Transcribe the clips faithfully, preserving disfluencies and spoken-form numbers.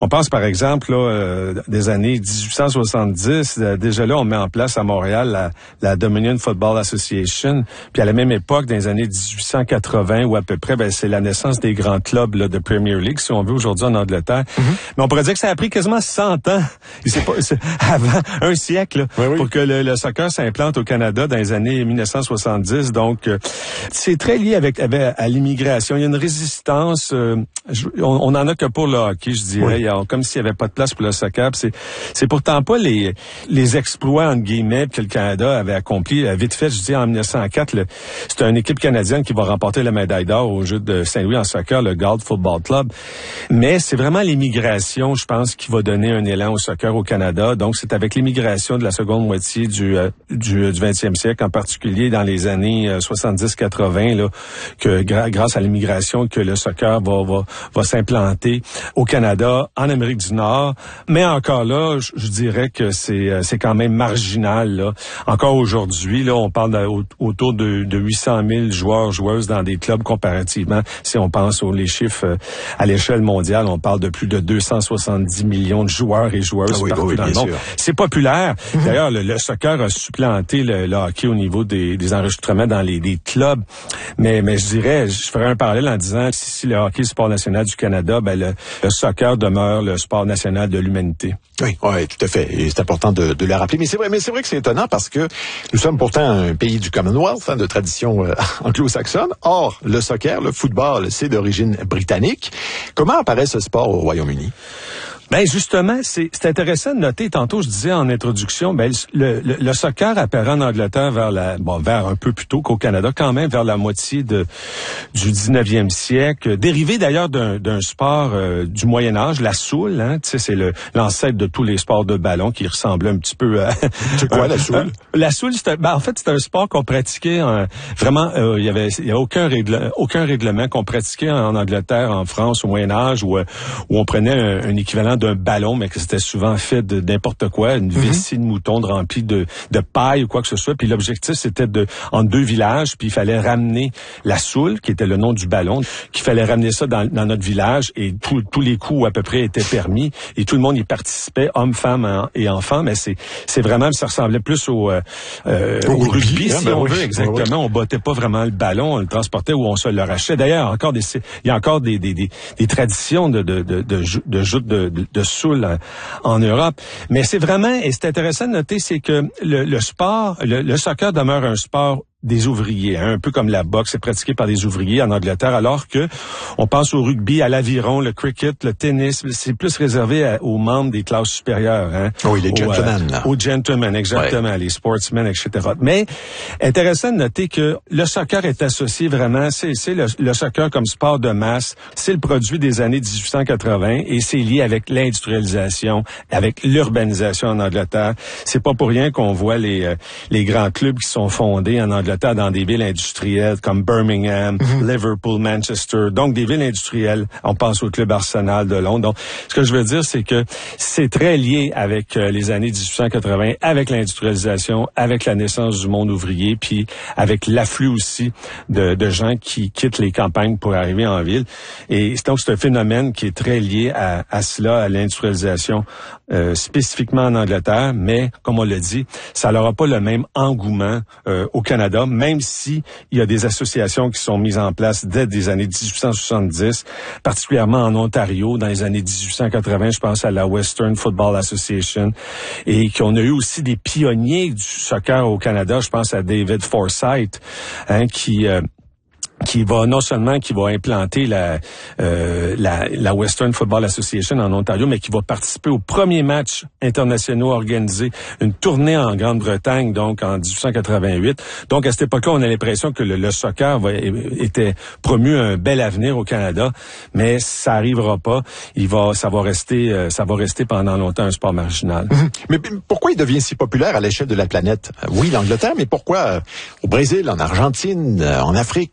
On pense par exemple là, euh, des années dix-huit cent soixante-dix, euh, déjà là on met en place à Montréal la, la Dominion Football Association, puis à la même époque, dans les années dix-huit cent quatre-vingts ou à peu près, ben, c'est la naissance des grands clubs là, de Premier League, si on veut, aujourd'hui en Angleterre. Mm-hmm. Mais on pourrait dire que ça a pris quasiment cent ans, c'est pas, c'est avant un siècle, là, oui, oui. pour que le, le soccer s'implante au Canada dans les années mille neuf cent soixante-dix. Donc, euh, c'est très lié avec, avec à l'immigration. Il y a une résistance, euh, je, on, on en a que pour le hockey, je dirais. Oui. Comme s'il n'y avait pas de place pour le soccer. C'est, c'est pourtant pas les, les exploits, entre guillemets, que le Canada avait accompli. Vite fait, je dis, en mille neuf cent quatre, le, c'était une équipe canadienne qui va remporter la médaille d'or au Jeux de Saint-Louis en soccer, le Galt Football Club. Mais c'est vraiment l'immigration, je pense, qui va donner un élan au soccer au Canada. Donc, c'est avec l'immigration de la seconde moitié du, euh, du, du vingtième siècle, en particulier dans les années euh, soixante-dix quatre-vingts, là, que gra- grâce à l'immigration, que le soccer va, va, va s'implanter au Canada, en Amérique du Nord, mais encore là, je, je dirais que c'est c'est quand même marginal là. Encore aujourd'hui, là, on parle de, autour de, de huit cent mille joueurs joueuses dans des clubs comparativement. Si on pense aux les chiffres euh, à l'échelle mondiale, on parle de plus de deux cent soixante-dix millions de joueurs et joueuses ah oui, partout oui, dans le monde. Sûr. C'est populaire. Mm-hmm. D'ailleurs, le, le soccer a supplanté le, le hockey au niveau des, des enregistrements dans les, les clubs. Mais mais je dirais, je ferais un parallèle en disant si, si le hockey est le sport national du Canada, ben le, le soccer demeure le sport national de l'humanité. Oui, oui, tout à fait. Et c'est important de, de le rappeler. Mais c'est vrai, mais c'est vrai que c'est étonnant parce que nous sommes pourtant un pays du Commonwealth, hein, de tradition euh, anglo-saxonne. Or, le soccer, le football, c'est d'origine britannique. Comment apparaît ce sport au Royaume-Uni? Ben justement, c'est, c'est intéressant de noter. Tantôt, je disais en introduction, ben le, le, le soccer apparaît en Angleterre vers la, bon, vers un peu plus tôt qu'au Canada, quand même vers la moitié de du dix-neuvième siècle. Dérivé d'ailleurs d'un, d'un sport euh, du Moyen Âge, la soule. Hein, tu sais, c'est le l'ancêtre de tous les sports de ballon qui ressemble un petit peu à. C'est quoi la soule? La soule, c'est un, ben, en fait, c'est un sport qu'on pratiquait en, vraiment. Euh, il y avait, il y avait aucun règle, aucun règlement qu'on pratiquait en Angleterre, en France, au Moyen Âge, où où on prenait un, un équivalent d'un ballon, mais que c'était souvent fait de n'importe quoi, une vessie mm-hmm. de mouton remplie de, de paille ou quoi que ce soit. Puis l'objectif, c'était de en deux villages, puis il fallait ramener la soule, qui était le nom du ballon, qu'il fallait ramener ça dans, dans notre village, et tous tous les coups à peu près étaient permis, et tout le monde y participait, hommes, femmes et enfants, mais c'est c'est vraiment, ça ressemblait plus au, euh, au, au rugby, rugby hein, si ben on oui, veut, exactement. Ben oui. On bottait pas vraiment le ballon, on le transportait ou on se le rachetait. D'ailleurs, encore des, il y a encore des, des, des, des traditions de, de, de, de, de joute de, de, de soule en Europe. Mais c'est vraiment, et c'est intéressant de noter, c'est que le, le sport, le, le soccer demeure un sport des ouvriers, hein, un peu comme la boxe est pratiquée par des ouvriers en Angleterre, alors que on pense au rugby, à l'aviron, le cricket, le tennis, c'est plus réservé à, aux membres des classes supérieures. Hein, oui, les gentlemen. Aux, euh, aux gentlemen, exactement, ouais. Les sportsmen, et cetera. Mais intéressant de noter que le soccer est associé vraiment, c'est, c'est le, le soccer comme sport de masse, c'est le produit des années dix-huit cent quatre-vingts et c'est lié avec l'industrialisation, avec l'urbanisation en Angleterre. C'est pas pour rien qu'on voit les euh, les grands clubs qui sont fondés en Angleterre dans des villes industrielles comme Birmingham, mm-hmm. Liverpool, Manchester, donc des villes industrielles. On pense au club Arsenal de Londres. Donc, ce que je veux dire, c'est que c'est très lié avec euh, les années dix-huit cent quatre-vingts, avec l'industrialisation, avec la naissance du monde ouvrier, puis avec l'afflux aussi de, de gens qui quittent les campagnes pour arriver en ville. Et donc, c'est un phénomène qui est très lié à, à cela, à l'industrialisation, euh, spécifiquement en Angleterre, mais, comme on l'a dit, ça n'aura pas le même engouement euh, au Canada, même si il y a des associations qui sont mises en place dès les années dix-huit cent soixante-dix, particulièrement en Ontario, dans les années dix-huit cent quatre-vingts, je pense à la Western Football Association, et qu'on a eu aussi des pionniers du soccer au Canada, je pense à David Forsyth, hein, qui... Euh, qui va non seulement qui va implanter la, euh, la la Western Football Association en Ontario, mais qui va participer aux premiers matchs internationaux organisés, une tournée en Grande-Bretagne, donc en dix-huit cent quatre-vingt-huit. Donc à cette époque-là, on a l'impression que le, le soccer va, était promu un bel avenir au Canada, mais ça arrivera pas. Il va, ça va rester, ça va rester pendant longtemps un sport marginal. Mm-hmm. Mais pourquoi il devient si populaire à l'échelle de la planète? Oui, l'Angleterre, mais pourquoi au Brésil, en Argentine, en Afrique,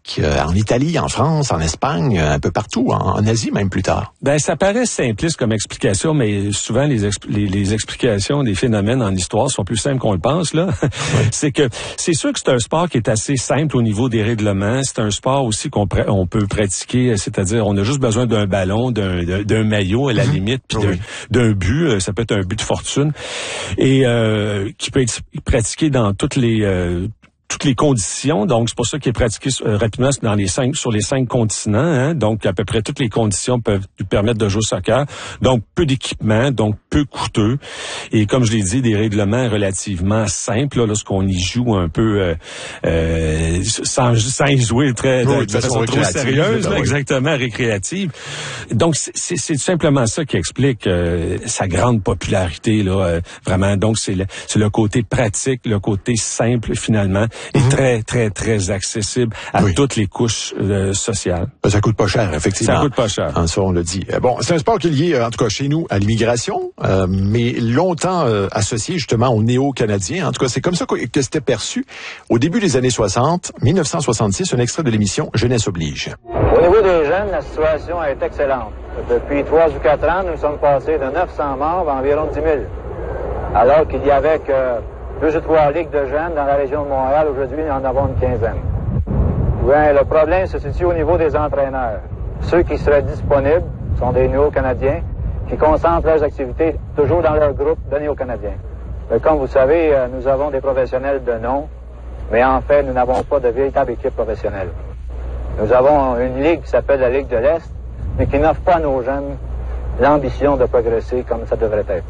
en Italie, en France, en Espagne, un peu partout, en, en Asie même plus tard. Ben, ça paraît simpliste comme explication, mais souvent les, exp- les, les explications des phénomènes en histoire sont plus simples qu'on le pense, là. Oui. C'est que, c'est sûr que c'est un sport qui est assez simple au niveau des règlements. C'est un sport aussi qu'on pr- on peut pratiquer, c'est-à-dire on a juste besoin d'un ballon, d'un, d'un maillot à la mm-hmm. limite, puis oui. d'un, d'un but. Ça peut être un but de fortune. Et, euh, qui peut être pratiqué dans toutes les, euh, toutes les conditions, donc c'est pour ça qu'il est pratiqué euh, rapidement dans les cinq, sur les cinq continents, hein, donc à peu près toutes les conditions peuvent lui permettre de jouer au soccer, donc peu d'équipement, donc peu coûteux, et comme je l'ai dit, des règlements relativement simples, là, lorsqu'on y joue un peu euh, euh, sans, sans y jouer très, oui, de, de façon trop sérieuse, là, oui. exactement, récréative. Donc c'est, c'est, c'est simplement ça qui explique euh, sa grande popularité, là, euh, vraiment, donc c'est le, c'est le côté pratique, le côté simple finalement, est mmh. très, très, très accessible à oui. toutes les couches euh, sociales. Ça coûte pas cher, effectivement. Ça coûte pas cher. Hein, ça, on le dit. Bon, c'est un sport qui est lié, en tout cas chez nous, à l'immigration, euh, mais longtemps euh, associé justement aux néo-canadiens. En tout cas, c'est comme ça que, que c'était perçu. Au début des années soixante, dix-neuf cent soixante-six, un extrait de l'émission Jeunesse oblige. Au niveau des jeunes, la situation est excellente. Depuis trois ou quatre ans, nous sommes passés de neuf cents membres à environ dix mille. Alors qu'il y avait que deux ou trois ligues de jeunes dans la région de Montréal. Aujourd'hui, nous en avons une quinzaine. Bien, le problème se situe au niveau des entraîneurs. Ceux qui seraient disponibles sont des néo-canadiens qui concentrent leurs activités toujours dans leur groupe de néo-canadiens. Mais comme vous savez, nous avons des professionnels de nom, mais en fait, nous n'avons pas de véritable équipe professionnelle. Nous avons une ligue qui s'appelle la Ligue de l'Est, mais qui n'offre pas à nos jeunes l'ambition de progresser comme ça devrait être.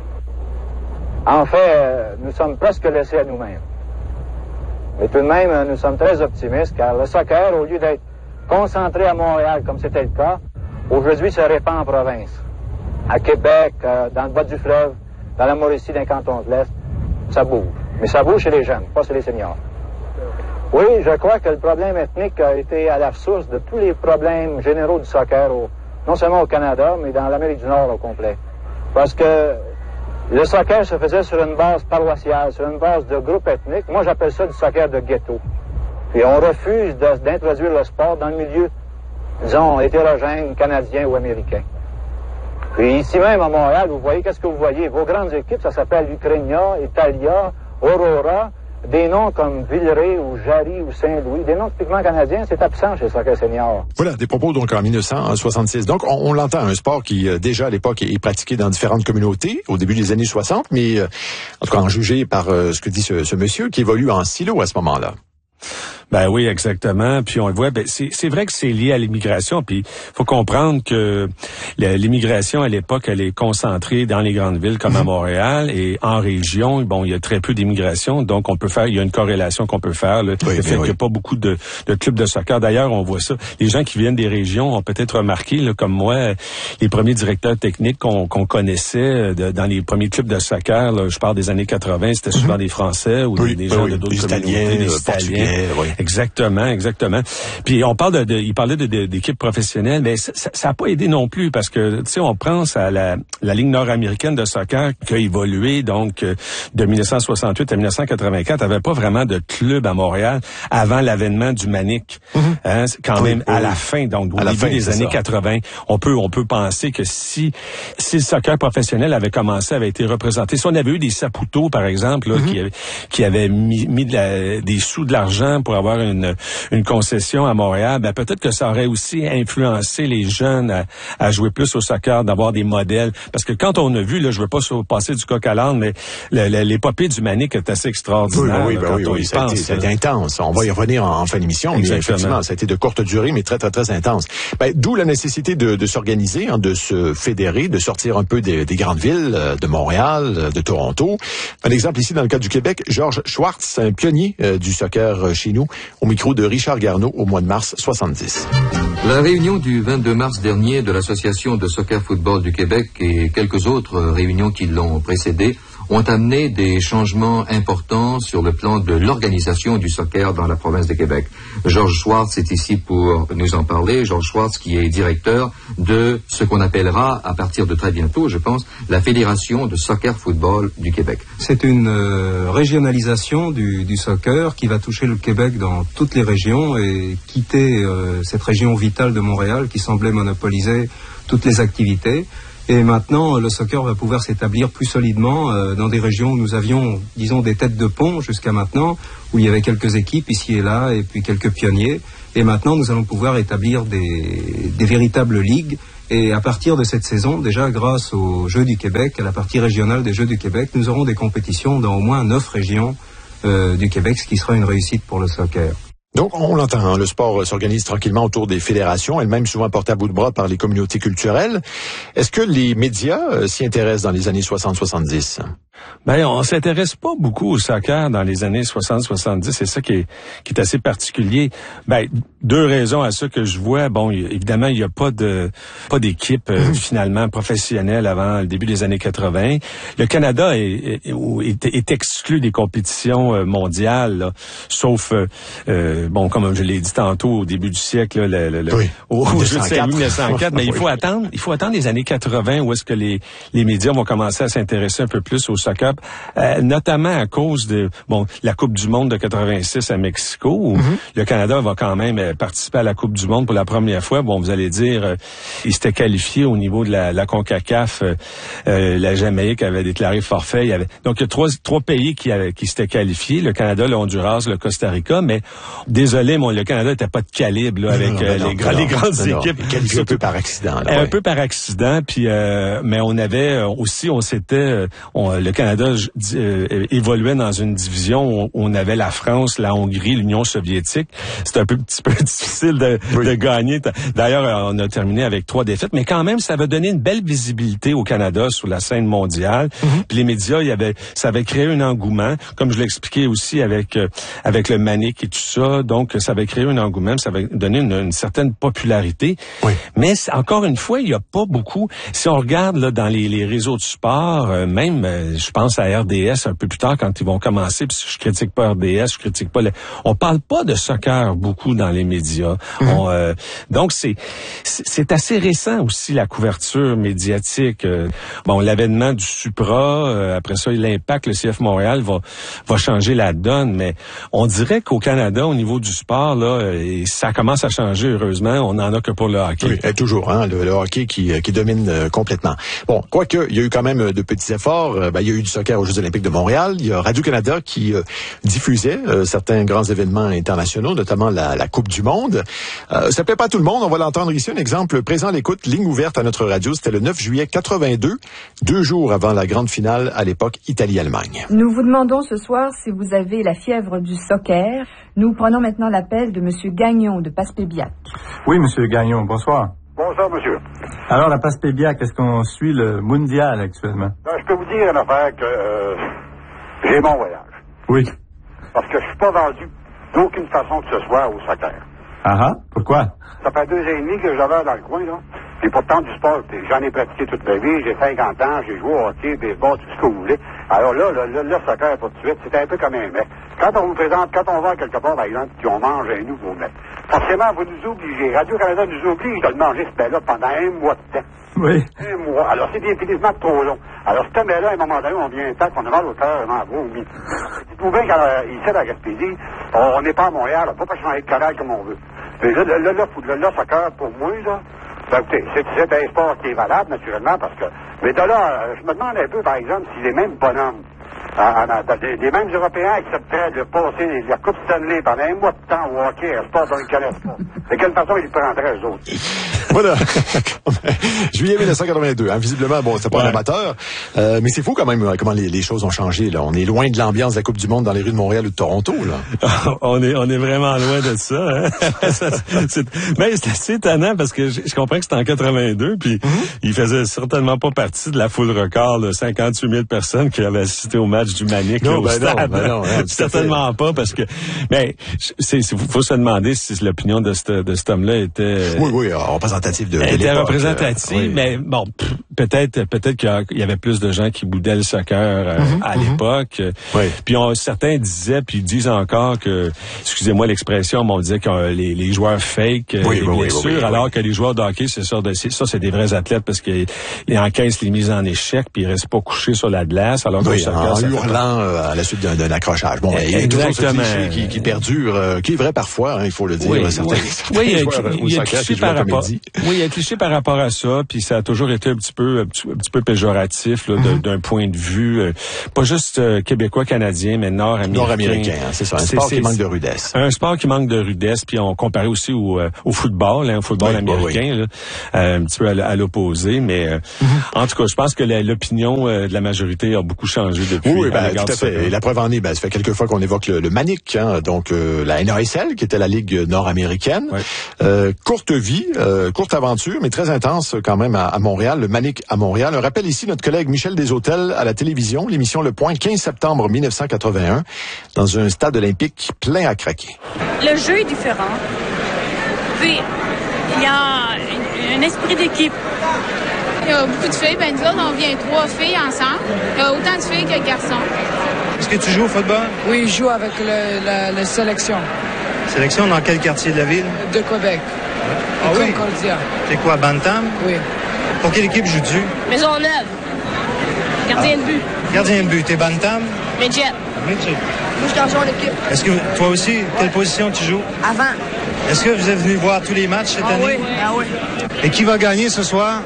En fait, nous sommes presque laissés à nous-mêmes. Mais tout de même, nous sommes très optimistes, car le soccer, au lieu d'être concentré à Montréal, comme c'était le cas, aujourd'hui se répand en province. À Québec, dans le bas du fleuve, dans la Mauricie, dans les cantons de l'Est, ça bouge. Mais ça bouge chez les jeunes, pas chez les seniors. Oui, je crois que le problème ethnique a été à la source de tous les problèmes généraux du soccer, au, non seulement au Canada, mais dans l'Amérique du Nord au complet. Parce que le soccer se faisait sur une base paroissiale, sur une base de groupe ethnique. Moi, j'appelle ça du soccer de ghetto. Puis on refuse de, d'introduire le sport dans le milieu, disons, hétérogène, canadien ou américain. Puis ici même à Montréal, vous voyez, qu'est-ce que vous voyez? Vos grandes équipes, ça s'appelle Ukrainia, Italia, Aurora, des noms comme Villeray ou Jarry ou Saint-Louis, des noms typiquement canadiens, c'est absent chez le soccer senior. Voilà, des propos donc en dix-neuf cent soixante-six. Donc, on, on l'entend, un sport qui, euh, déjà à l'époque, est pratiqué dans différentes communautés, au début des années soixante, mais euh, en tout cas, en jugé par euh, ce que dit ce, ce monsieur, qui évolue en silo à ce moment-là. Ben oui, exactement. Puis on le voit, ben c'est, c'est vrai que c'est lié à l'immigration. Puis faut comprendre que l'immigration à l'époque, elle est concentrée dans les grandes villes comme à Montréal et en région. Bon, il y a très peu d'immigration, donc on peut faire, il y a une corrélation qu'on peut faire. Là, oui, le fait oui. qu'il n'y a pas beaucoup de, de clubs de soccer. D'ailleurs, on voit ça. Les gens qui viennent des régions ont peut-être remarqué, là, comme moi, les premiers directeurs techniques qu'on, qu'on connaissait de, dans les premiers clubs de soccer. Là, je parle des années quatre-vingts, c'était souvent mm-hmm. des Français ou oui, des, des gens oui, de d'autres des communautés, Italiens, des Italiens. Oui. Exactement, exactement. Puis on parle de, de il parlait de, de, d'équipes professionnelles, mais ça n'a pas aidé non plus parce que tu sais on pense à la, la Ligue nord-américaine de soccer qui a évolué donc de dix-neuf cent soixante-huit à dix-neuf cent quatre-vingt-quatre, avait pas vraiment de club à Montréal avant l'avènement du Manic. Mm-hmm. Hein, quand oui, même oui. à la fin, donc au à début fin, des années ça. quatre-vingts, on peut on peut penser que si si le soccer professionnel avait commencé, avait été représenté, si on avait eu des Saputo par exemple là, mm-hmm. qui avaient qui avaient mis, mis de la, des sous de l'argent pour avoir une une concession à Montréal, ben peut-être que ça aurait aussi influencé les jeunes à, à jouer plus au soccer, d'avoir des modèles. Parce que quand on a vu, là, je veux pas passer du coq à l'âne, mais le, le, l'épopée du Manic est assez extraordinaire. Oui, oui, là, oui, oui, oui ça, pense, a été, ça a été intense. On va y revenir en, en fin d'émission, mais effectivement, ça a été de courte durée, mais très, très, très intense. Ben, d'où la nécessité de, de s'organiser, hein, de se fédérer, de sortir un peu des, des grandes villes, de Montréal, de Toronto. Un exemple ici, dans le cas du Québec, Georges Schwartz, un pionnier euh, du soccer chez nous, au micro de Richard Garneau au mois de mars soixante-dix. La réunion du vingt-deux mars dernier de l'Association de soccer football du Québec et quelques autres réunions qui l'ont précédée ont amené des changements importants sur le plan de l'organisation du soccer dans la province de Québec. Georges Schwartz est ici pour nous en parler. Georges Schwartz qui est directeur de ce qu'on appellera, à partir de très bientôt, je pense, la Fédération de soccer-football du Québec. C'est une euh, régionalisation du, du soccer qui va toucher le Québec dans toutes les régions et quitter euh, cette région vitale de Montréal qui semblait monopoliser toutes les activités. Et maintenant, le soccer va pouvoir s'établir plus solidement euh, dans des régions où nous avions, disons, des têtes de pont jusqu'à maintenant, où il y avait quelques équipes ici et là, et puis quelques pionniers. Et maintenant, nous allons pouvoir établir des, des véritables ligues. Et à partir de cette saison, déjà grâce aux Jeux du Québec, à la partie régionale des Jeux du Québec, nous aurons des compétitions dans au moins neuf régions euh, du Québec, ce qui sera une réussite pour le soccer. Donc, on l'entend, hein, le sport s'organise tranquillement autour des fédérations, elles-mêmes souvent portées à bout de bras par les communautés culturelles. Est-ce que les médias euh, s'y intéressent dans les années soixante soixante-dix? Ben, on s'intéresse pas beaucoup au soccer dans les années soixante soixante-dix. C'est ça qui est, qui est assez particulier. Ben, deux raisons à ça que je vois. Bon, y, évidemment, il n'y a pas de, pas d'équipe, euh, finalement, professionnelle avant le début des années quatre-vingts. Le Canada est, est, est, est exclu des compétitions euh, mondiales, là, sauf, euh, euh, bon, comme je l'ai dit tantôt, au début du siècle, là, le, le, oui. au, au jeu de mille neuf cent quatre. Mais il faut oui. attendre, il faut attendre les années quatre-vingts où est-ce que les, les médias vont commencer à s'intéresser un peu plus au soccer, euh, notamment à cause de bon la Coupe du Monde de quatre-vingt-six à Mexico, où mm-hmm. le Canada va quand même euh, participer à la Coupe du Monde pour la première fois. Bon, vous allez dire, euh, il s'était qualifié au niveau de la, la CONCACAF. Euh, euh, la Jamaïque avait déclaré forfait. Il y avait donc il y a trois trois pays qui avaient, qui s'étaient qualifiés, le Canada, le Honduras, le Costa Rica. Mais désolé, mon le Canada n'était pas de calibre là, avec non, euh, non, les, non, les grandes non, équipes. Non, qualifié un peu par accident. Là, un ouais. peu par accident. Puis, euh, mais on avait aussi, on s'était, on, le Canada euh, évoluait dans une division où on avait la France, la Hongrie, l'Union soviétique. C'était un peu, petit peu difficile de, oui. de gagner. D'ailleurs, on a terminé avec trois défaites, mais quand même, ça avait donné une belle visibilité au Canada sur la scène mondiale. Mm-hmm. Puis les médias, il y avait, ça avait créé un engouement, comme je l'expliquais aussi avec euh, avec le Manic et tout ça. Donc, ça avait créé un engouement, ça avait donné une, une certaine popularité. Oui. Mais encore une fois, il n'y a pas beaucoup. Si on regarde là dans les, les réseaux de sport, euh, même, euh, je pense à R D S un peu plus tard quand ils vont commencer. Puis je critique pas R D S, je critique pas. Les... On parle pas de soccer beaucoup dans les médias. Mm-hmm. On, euh, donc c'est, c'est c'est assez récent aussi la couverture médiatique. Euh, bon, l'avènement du Supra, euh, après ça l'Impact, le C F Montréal va va changer la donne. Mais on dirait qu'au Canada, au niveau du sport là, et ça commence à changer heureusement. On n'en a que pour le hockey. Oui, toujours, hein, le, le hockey qui, qui domine euh, complètement. Bon, quoique, il y a eu quand même de petits efforts. Euh, ben, il y a eu du soccer aux Jeux olympiques de Montréal. Il y a Radio-Canada qui euh, diffusait euh, certains grands événements internationaux, notamment la, la Coupe du Monde. Euh, ça plaît pas à tout le monde. On va l'entendre ici. Un exemple présent à l'écoute, ligne ouverte à notre radio. C'était le neuf juillet quatre-vingt-deux, deux jours avant la grande finale, à l'époque Italie-Allemagne. Nous vous demandons ce soir si vous avez la fièvre du soccer. Nous prenons maintenant l'appel de Monsieur Gagnon de Passepébiac. Oui, Monsieur Gagnon, bonsoir. Bonsoir, monsieur. Alors, à Passepébiac, est-ce qu'on suit le mondial actuellement? Ben, je peux vous dire une affaire que euh, j'ai mon voyage. Oui. Parce que je suis pas vendu d'aucune façon que ce soit au soccer. Ah ah, pourquoi? Ça fait deux ans et demi que j'avais dans le coin, là. Puis pourtant du sport, j'en ai pratiqué toute ma vie, j'ai cinquante ans, j'ai joué au hockey, baseball, tout ce que vous voulez. Alors là, le, le, le soccer, pour tout de suite, c'était un peu comme un mec. Quand on vous présente, quand on va quelque part, par exemple, puis on mange un nouveau mec, forcément, vous nous obligez. Radio-Canada nous oblige de le manger, ce mets-là, pendant un mois de temps. Oui. Un mois. Alors, c'est définitivement trop long. Alors, ce mets-là, à un moment donné, on vient un temps qu'on a mal au cœur, on en vomi. Dites-vous bien qu'ici, à la Gaspésie, on n'est pas à Montréal, on ne peut pas changer de canal comme on veut. Mais là, là, là, là, là, là, soccer, pour moi, là, ben, écoutez, c'est, c'est un sport qui est valable, naturellement, parce que... Mais de là, je me demande un peu, par exemple, si les mêmes bonhommes, en, en, en, les, les mêmes Européens accepteraient de passer la Coupe Stanley pendant un mois de temps au hockey, un sport dont ils ne connaissent pas. De quelle façon ils prendraient, eux autres? Voilà. Juillet mille neuf cent quatre-vingt-deux. Hein. Visiblement, bon, c'est pas ouais. un amateur. Euh, mais c'est fou quand même comment les, les choses ont changé. Là. On est loin de l'ambiance de la Coupe du Monde dans les rues de Montréal ou de Toronto. Là. on est on est vraiment loin de ça. Hein? ça c'est, mais c'est assez étonnant parce que je, je comprends que c'était en quatre-vingt-deux, puis mm-hmm. il faisait certainement pas partie de la foule record de cinquante-huit mille personnes qui avaient assisté au match du Manic non, au ben stade. Non, ben non, hein, certainement pas parce que mais c'est, c'est faut se demander si l'opinion de ce de cet homme-là était oui oui on passe représentatif de, de Elle était l'époque. représentative, euh, oui. mais bon, pff, peut-être peut-être qu'il y avait plus de gens qui boudaient le soccer euh, mm-hmm, à mm-hmm. l'époque. Oui. Puis on, certains disaient, puis disent encore que, excusez-moi l'expression, mais on disait que euh, les, les joueurs fake, euh, oui, les oui, blessures, oui, oui, oui. alors que les joueurs de hockey, c'est ça, de, c'est, ça c'est des vrais athlètes parce qu'ils encaissent les mises en échec, puis ils restent pas couchés sur la glace, alors que oui, le soccer, en ça hurlant fait... euh, à la suite d'un, d'un accrochage. Bon, il y a toujours ce cliché qui, qui perdure, euh, qui est vrai parfois, hein, il faut le dire. Oui, certains, oui. certains Oui, il y a, joueurs, euh, il y a au soccer cliché qui par jouent en rapport. comédie. Oui, il y a cliché par rapport à ça, puis ça a toujours été un petit peu, un petit, un petit peu péjoratif là, de, mm-hmm. d'un point de vue, euh, pas juste euh, québécois, canadien, mais nord-américain. Nord-américain, hein, c'est ça. Un c'est, sport c'est, qui manque de rudesse. Un sport qui manque de rudesse, puis on comparait aussi au, euh, au football, hein, au football oui, américain, oui. Là, euh, un petit peu à, à l'opposé, mais euh, mm-hmm. en tout cas, je pense que la, l'opinion euh, de la majorité a beaucoup changé depuis. Oui, à ben, tout à fait. Et la preuve en est, ben, ça fait quelques fois qu'on évoque le, le Manic, hein, donc euh, la N A S L, qui était la ligue nord-américaine. Oui. Euh, courte vie, euh, courte aventure, mais très intense quand même à, à Montréal, le Manic à Montréal. Un rappel ici, notre collègue Michel Desautels à la télévision, l'émission Le Point, quinze septembre mille neuf cent quatre-vingt-un, dans un stade olympique plein à craquer. Le jeu est différent. Puis, il y a un esprit d'équipe. Il y a beaucoup de filles, ben nous autres, on vient trois filles ensemble. Il y a autant de filles que de garçons. Est-ce que tu joues au football? Oui, je joue avec le, la, la sélection. Sélection dans quel quartier de la ville? De Québec. Ah oui? Concordia. C'est quoi, Bantam? Oui. Pour quelle équipe joues-tu? Maisonneuve. Gardien ah. de but. Gardien de but. T'es Bantam? Midget. Midget. Moi, je suis en d'équipe. Est-ce que toi aussi, quelle position tu joues? Avant. Est-ce que vous êtes venu voir tous les matchs cette ah année? Oui. Ah oui. Et qui va gagner ce soir?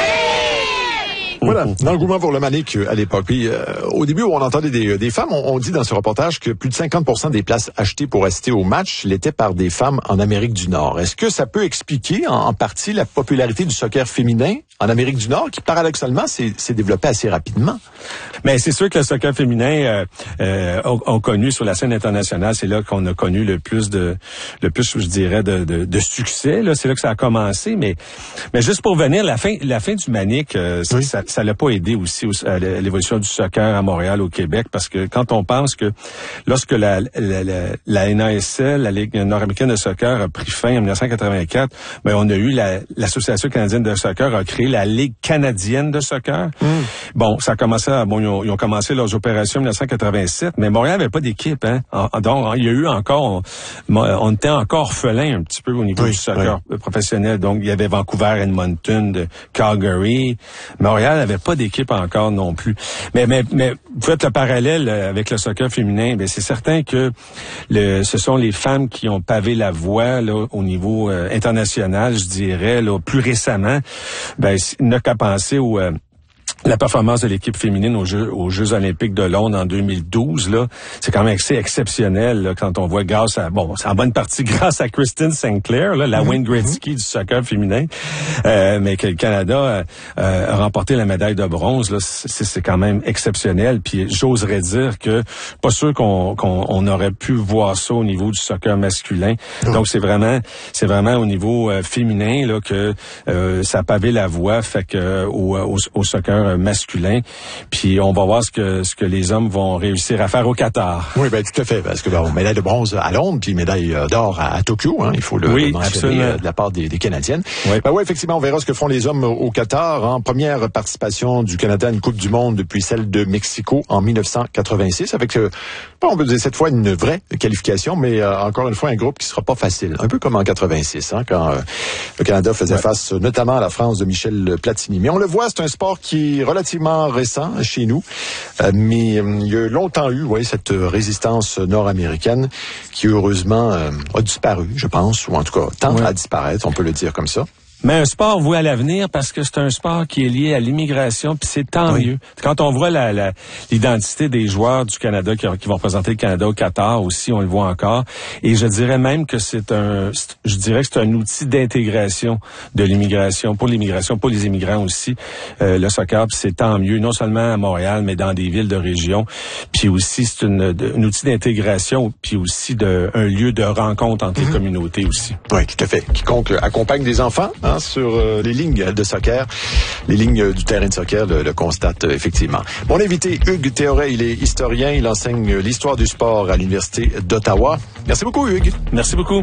Voilà, l'engouement pour le Manic à l'époque. Puis, euh, au début où on entendait des, des femmes, on, on dit dans ce reportage que plus de cinquante pour cent des places achetées pour assister au match l'étaient par des femmes en Amérique du Nord. Est-ce que ça peut expliquer en, en partie la popularité du soccer féminin en Amérique du Nord, qui paradoxalement s'est, s'est développé assez rapidement? Mais c'est sûr que le soccer féminin euh, euh, ont, ont connu sur la scène internationale, c'est là qu'on a connu le plus de, le plus, je dirais, de, de, de succès. Là, c'est là que ça a commencé. Mais, mais juste pour venir, la fin, la fin du Manic, euh, oui. ça, ça l'a pas aidé aussi à l'évolution du soccer à Montréal, au Québec, parce que quand on pense que lorsque la, la, la, la N A S L, la Ligue nord-américaine de soccer, a pris fin en dix-neuf cent quatre-vingt-quatre, ben on a eu la, l'Association canadienne de soccer a créé la Ligue canadienne de soccer. Mm. Bon, ça a commencé à, bon, ils ont, ils ont commencé leurs opérations en dix-neuf cent quatre-vingt-sept, mais Montréal n'avait pas d'équipe, hein. Donc, il y a eu encore, on, on était encore orphelin un petit peu au niveau oui, du soccer oui. professionnel. Donc, il y avait Vancouver, Edmonton, de Calgary. Montréal n'avait pas d'équipe encore non plus. Mais, mais, mais, vous faites le parallèle avec le soccer féminin, ben c'est certain que le, ce sont les femmes qui ont pavé la voie, là, au niveau euh, international, je dirais, là, plus récemment. Ben, il n'a qu'à penser au, euh, la performance de l'équipe féminine aux Jeux, aux Jeux olympiques de Londres en deux mille douze, là, c'est quand même assez exceptionnel là, quand on voit grâce à, bon, c'est en bonne partie grâce à Kristen Sinclair, là, la mm-hmm. Wayne Gretzky mm-hmm. du soccer féminin, euh, mais que le Canada euh, a remporté la médaille de bronze, là, c'est, c'est quand même exceptionnel. Puis j'oserais dire que pas sûr qu'on, qu'on on aurait pu voir ça au niveau du soccer masculin. Mm-hmm. Donc c'est vraiment, c'est vraiment au niveau euh, féminin là que euh, ça a pavé la voie, fait que au, au, au soccer masculin, puis on va voir ce que ce que les hommes vont réussir à faire au Qatar. Oui, ben tout à fait, parce que bon, médaille de bronze à Londres, puis médaille d'or à, à Tokyo, hein, il faut le, oui, le mentionner euh, de la part des, des Canadiennes. Oui. Ben oui, effectivement, on verra ce que feront les hommes au Qatar. En première participation du Canada à une Coupe du Monde depuis celle de Mexico en dix-neuf cent quatre-vingt-six, avec, euh, bon, on peut dire cette fois une vraie qualification, mais euh, encore une fois un groupe qui sera pas facile, un peu comme en quatre-vingt-six, hein, quand euh, le Canada faisait ouais. face notamment à la France de Michel Platini. Mais on le voit, c'est un sport qui relativement récent chez nous, euh, mais euh, il y a longtemps eu, ouais, cette résistance nord-américaine qui heureusement euh, a disparu, je pense, ou en tout cas tend ouais. à disparaître, on peut le dire comme ça. Mais un sport voit à l'avenir parce que c'est un sport qui est lié à l'immigration, puis c'est tant oui. mieux. Quand on voit la, la, l'identité des joueurs du Canada qui, qui vont représenter le Canada au Qatar aussi, on le voit encore. Et je dirais même que c'est un, je dirais que c'est un outil d'intégration de l'immigration, pour l'immigration, pour les immigrants aussi. Euh, le soccer, puis c'est tant mieux, non seulement à Montréal, mais dans des villes de région. Puis aussi, c'est une, de, un outil d'intégration, puis aussi de, un lieu de rencontre entre mm-hmm. les communautés aussi. Oui, tout à fait. Quiconque accompagne des enfants, hein, sur euh, les lignes de soccer, les lignes euh, du terrain de soccer le, le constate euh, effectivement. Mon invité, Hugues Théoret, il est historien, il enseigne l'histoire du sport à l'Université d'Ottawa. Merci beaucoup, Hugues. Merci beaucoup.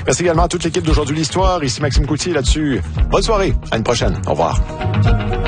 Merci également à toute l'équipe d'Aujourd'hui l'Histoire. Ici Maxime Coutier là-dessus. Bonne soirée. À une prochaine. Au revoir.